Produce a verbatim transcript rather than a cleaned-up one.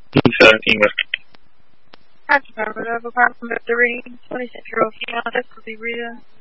T seventeen West. Affirmative, apartment three, twenty-six-year-old female, this will be Rita.